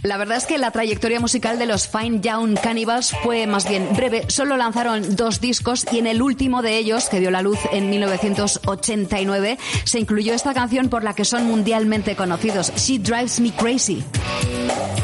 La verdad es que la trayectoria musical de los Fine Young Cannibals fue más bien breve. Solo lanzaron 2 discos y en el último de ellos, que dio la luz en 1989, se incluyó esta canción por la que son mundialmente conocidos, She Drives Me Crazy.